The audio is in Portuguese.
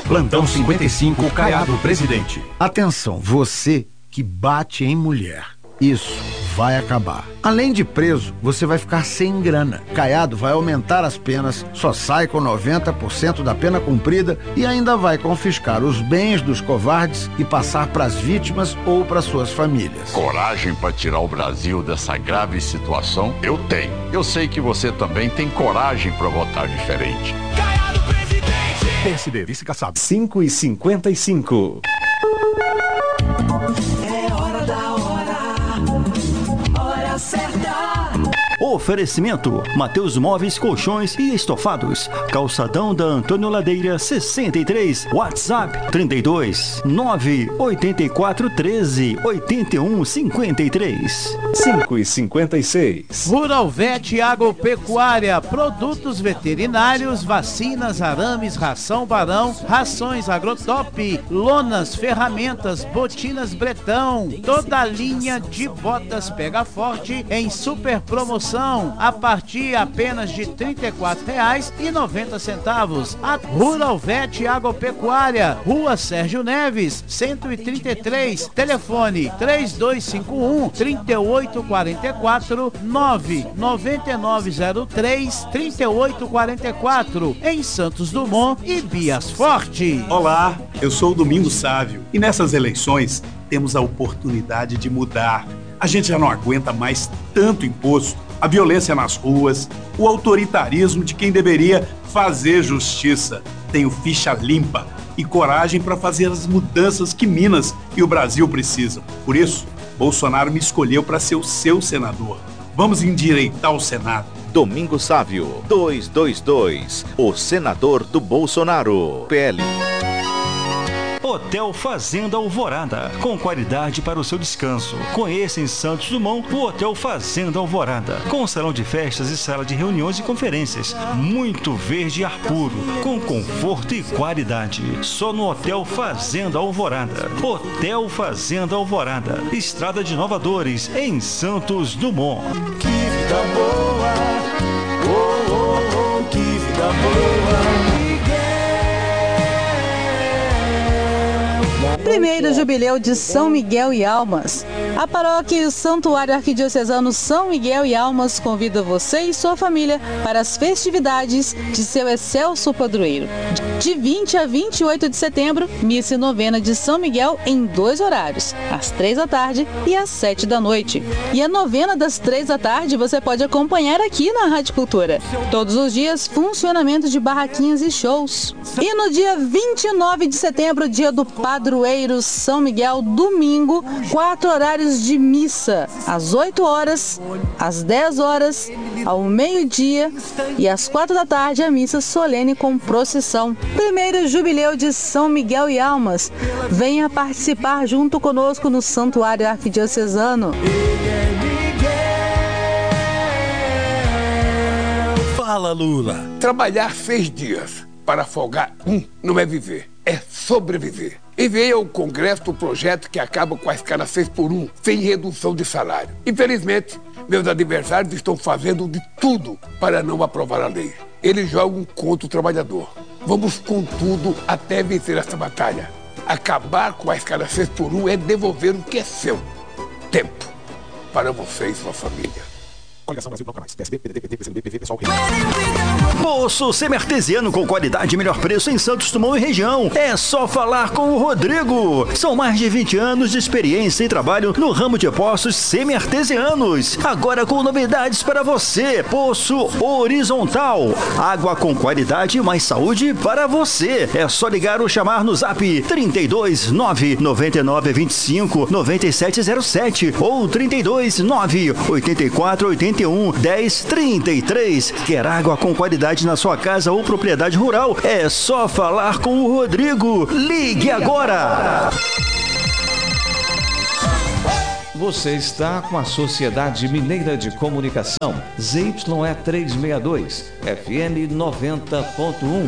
Plantão 55, Caiado Presidente. Atenção, você que bate em mulher. Isso vai acabar. Além de preso, você vai ficar sem grana. Caiado vai aumentar as penas, só sai com 90% da pena cumprida e ainda vai confiscar os bens dos covardes e passar para as vítimas ou para suas famílias. Coragem para tirar o Brasil dessa grave situação? Eu tenho. Eu sei que você também tem coragem para votar diferente. Caiado Presidente! PSD, Vice Kassab. 5h55. Oferecimento: Mateus Móveis, Colchões e Estofados. Calçadão da Antônio Ladeira 63. WhatsApp 32 984 13 81 53. 5h56. Rural Vet Agropecuária, produtos veterinários, vacinas, arames, ração Barão, rações Agrotop, lonas, ferramentas, botinas Bretão, toda a linha de botas Pega Forte em super promoção a partir apenas de R$ 34,90. A Rural Vet Agropecuária, Rua Sérgio Neves, 133, telefone 3251-3844, 99903-3844, em Santos Dumont e Bias Forte. Olá, eu sou o Domingos Sávio e nessas eleições temos a oportunidade de mudar. A gente já não aguenta mais tanto imposto, a violência nas ruas, o autoritarismo de quem deveria fazer justiça. Tenho ficha limpa e coragem para fazer as mudanças que Minas e o Brasil precisam. Por isso, Bolsonaro me escolheu para ser o seu senador. Vamos endireitar o Senado. Domingos Sávio, 222, o senador do Bolsonaro. PL. Hotel Fazenda Alvorada, com qualidade para o seu descanso. Conheça em Santos Dumont o Hotel Fazenda Alvorada, com salão de festas e sala de reuniões e conferências. Muito verde e ar puro, com conforto e qualidade. Só no Hotel Fazenda Alvorada. Hotel Fazenda Alvorada, Estrada de Nova Dores, em Santos Dumont. Que vida boa, oh, oh, oh, que vida boa. Primeiro Jubileu de São Miguel e Almas. A paróquia e o Santuário Arquidiocesano São Miguel e Almas convida você e sua família para as festividades de seu excelso padroeiro. De 20 a 28 de setembro, missa e novena de São Miguel em 2 horários, às 3 da tarde e às 7 da noite. E a novena das 3 da tarde você pode acompanhar aqui na Rádio Cultura. Todos os dias, funcionamento de barraquinhas e shows. E no dia 29 de setembro, dia do padroeiro São Miguel, domingo, 4 horários de missa, às 8 horas, às 10 horas, ao meio-dia e às 4 da tarde a missa solene com procissão. Primeiro Jubileu de São Miguel e Almas. Venha participar junto conosco no Santuário Arquidiocesano. Fala, Lula. Trabalhar 6 dias para folgar não é viver, é sobreviver. Enviei ao Congresso o projeto que acaba com a escala 6x1, sem redução de salário. Infelizmente, meus adversários estão fazendo de tudo para não aprovar a lei. Eles jogam contra o trabalhador. Vamos com tudo até vencer essa batalha. Acabar com a escala 6x1 é devolver o que é seu. Tempo para você e sua família. Coligação Brasil Proclamais. PSB, PDT, PT, PCdoB, PV, PSOL, Poço semi-artesiano com qualidade e melhor preço em Santos Dumont e região. É só falar com o Rodrigo. São mais de 20 anos de experiência e trabalho no ramo de poços semi-artesianos. Agora com novidades para você. Poço horizontal. Água com qualidade e mais saúde para você. É só ligar ou chamar no zap 32 999 25 9707 ou 32 984 81 1033. Quer água com qualidade na sua casa ou propriedade rural? É só falar com o Rodrigo. Ligue agora! Você está com a Sociedade Mineira de Comunicação, ZYE 362, FM 90.1.